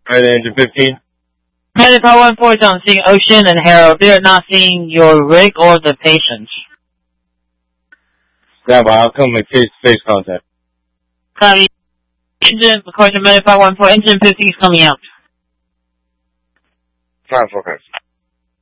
Right, engine 15. Medic 514 is on seeing Ocean and Harold. They are not seeing your rig or the patient. Stand by. I'll come make face-to-face contact. Copy. Engine, according to Medic 514, engine 15 is coming out. Time forecast.